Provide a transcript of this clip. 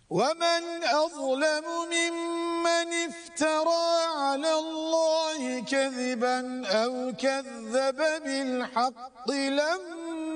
ومن أظلم ممن افترى على الله كذبا أو كذب بالحق لما